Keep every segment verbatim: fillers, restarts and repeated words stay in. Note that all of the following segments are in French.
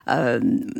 euh,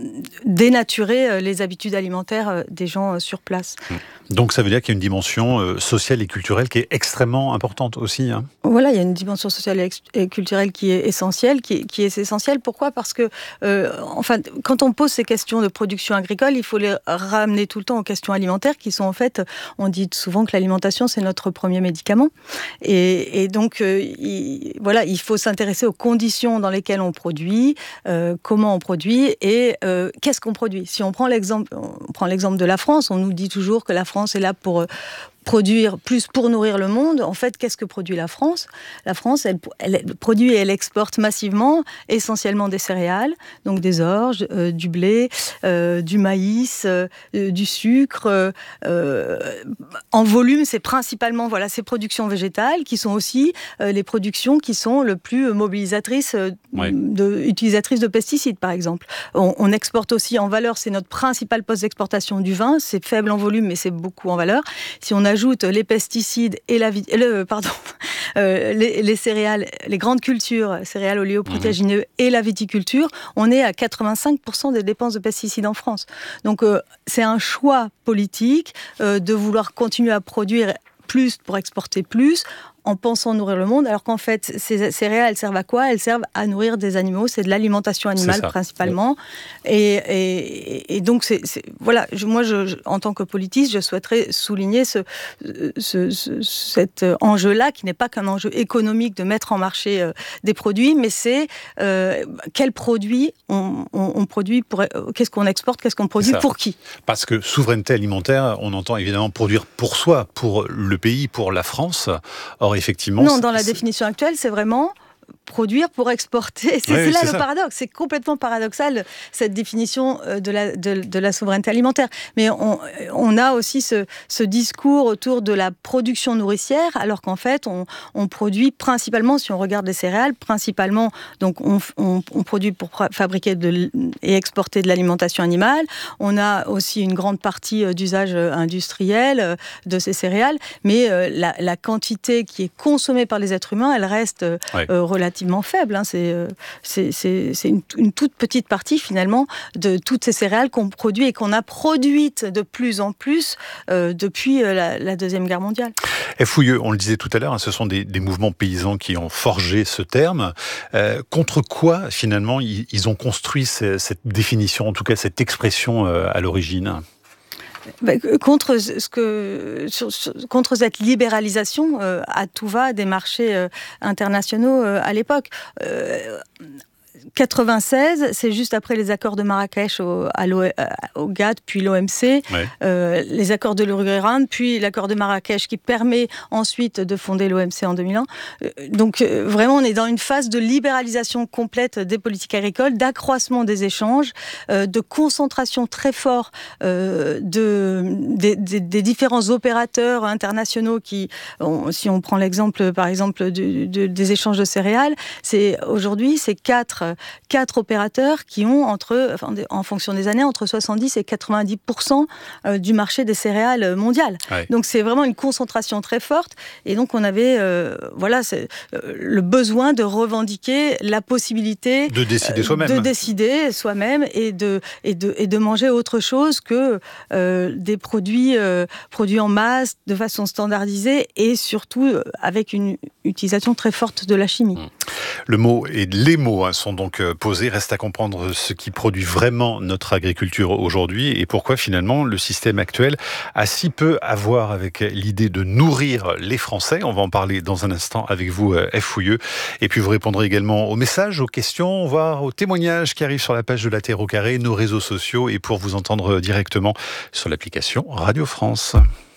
dénaturer les habitudes alimentaires des gens sur place. Donc ça veut dire qu'il y a une dimension euh, sociale et culturelle qui est extrêmement importante aussi. Hein. Voilà, il y a une dimension sociale et, ex- et culturelle qui est essentielle, qui est, qui est essentielle. Pourquoi ? Parce que, euh, enfin, quand on pose ces questions de production agricole, il faut les ramener tout le temps aux questions alimentaires, qui sont en fait, on dit souvent que l'alimentation c'est notre premier médicament, et, et donc, euh, il, voilà, il faut s'intéresser aux conditions dans lesquelles on produit, euh, comment on produit et euh, qu'est-ce qu'on produit. Si on prend l'exemple, on prend l'exemple de la France, on nous dit toujours que la France est là pour produire plus pour nourrir le monde. En fait, qu'est-ce que produit la France ? La France, elle, elle produit et elle exporte massivement, essentiellement des céréales, donc des orges, euh, du blé, euh, du maïs, euh, du sucre. Euh, en volume, c'est principalement voilà, ces productions végétales qui sont aussi euh, les productions qui sont le plus mobilisatrices, euh, ouais. de, utilisatrices de pesticides, par exemple. On, on exporte aussi en valeur, c'est notre principal poste d'exportation du vin, c'est faible en volume, mais c'est beaucoup en valeur. Si on ajoute les pesticides et la vi- le, pardon, euh, les, les céréales, les grandes cultures, céréales oléoprotéagineux mmh. et la viticulture, on est à quatre-vingt-cinq pour cent des dépenses de pesticides en France. Donc euh, c'est un choix politique euh, de vouloir continuer à produire plus pour exporter plus, en pensant nourrir le monde, alors qu'en fait, ces céréales, elles servent à quoi ? Elles servent à nourrir des animaux, c'est de l'alimentation animale principalement. Ouais. Et, et, et donc, c'est, c'est, voilà, je, moi, je, je, en tant que politiste, je souhaiterais souligner ce, ce, ce, cet enjeu-là, qui n'est pas qu'un enjeu économique de mettre en marché euh, des produits, mais c'est euh, quels produits on, on, on produit, pour, euh, qu'est-ce qu'on exporte, qu'est-ce qu'on produit, pour qui ? Parce que souveraineté alimentaire, on entend évidemment produire pour soi, pour le pays, pour la France. Or, effectivement, non, dans la définition actuelle, c'est vraiment produire pour exporter. C'est, oui, c'est là c'est le ça. paradoxe. C'est complètement paradoxal, cette définition de la, de, de la souveraineté alimentaire. Mais on, on a aussi ce, ce discours autour de la production nourricière, alors qu'en fait, on, on produit principalement, si on regarde les céréales, principalement, donc on, on, on produit pour fabriquer de, et exporter de l'alimentation animale. On a aussi une grande partie d'usage industriel de ces céréales, mais la, la quantité qui est consommée par les êtres humains, elle reste oui. euh, relativement faible. Hein. C'est, c'est, c'est, c'est une, une toute petite partie, finalement, de toutes ces céréales qu'on produit et qu'on a produites de plus en plus euh, depuis la, la Deuxième Guerre mondiale. Et Fouilleux, on le disait tout à l'heure, hein, ce sont des, des mouvements paysans qui ont forgé ce terme. Euh, contre quoi, finalement, ils, ils ont construit ces, cette définition, en tout cas cette expression euh, à l'origine ? Bah, contre ce que sur, sur, contre cette libéralisation euh, à tout va des marchés euh, internationaux euh, à l'époque. Euh, quatre-vingt-seize, c'est juste après les accords de Marrakech au, à l'O, au G A T T, puis l'O M C, ouais. euh, les accords de l'Uruguay, puis l'accord de Marrakech qui permet ensuite de fonder l'O M C en deux mille un. Donc euh, vraiment, on est dans une phase de libéralisation complète des politiques agricoles, d'accroissement des échanges, euh, de concentration très fort euh, de, des, des, des différents opérateurs internationaux qui, on, si on prend l'exemple par exemple de, de, des échanges de céréales, c'est, aujourd'hui c'est quatre quatre opérateurs qui ont, entre, enfin, en fonction des années, entre soixante-dix et quatre-vingt-dix pour cent du marché des céréales mondial. Ouais. Donc c'est vraiment une concentration très forte. Et donc on avait euh, voilà, c'est, euh, le besoin de revendiquer la possibilité de décider soi-même, de décider soi-même et de, et de, et de manger autre chose que euh, des produits, euh, produits en masse, de façon standardisée et surtout euh, avec une utilisation très forte de la chimie. Mmh. Le mot et les mots hein, sont donc posés. Reste à comprendre ce qui produit vraiment notre agriculture aujourd'hui et pourquoi finalement le système actuel a si peu à voir avec l'idée de nourrir les Français. On va en parler dans un instant avec vous, F. Fouilleux. Et puis vous répondrez également aux messages, aux questions, voire aux témoignages qui arrivent sur la page de La Terre au Carré, nos réseaux sociaux et pour vous entendre directement sur l'application Radio France.